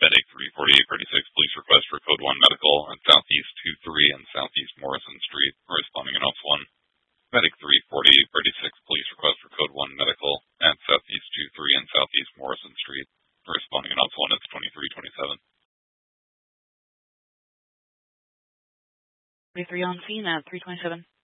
Medic 34836, police request for code 1 medical at Southeast 23 and Southeast Morrison Street, responding announce 1. Medic 34836, police request for code 1 medical at Southeast 23 and Southeast Morrison Street, responding announce 1, it's 2327. 23 on scene at 327.